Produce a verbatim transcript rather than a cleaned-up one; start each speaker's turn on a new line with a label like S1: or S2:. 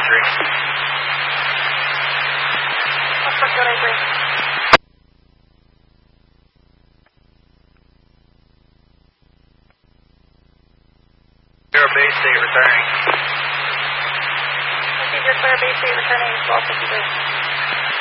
S1: three.
S2: Foxtrot Kilo nine three.
S1: Zero base state returning.
S2: Procedure clear base state returning twelve fifty-three.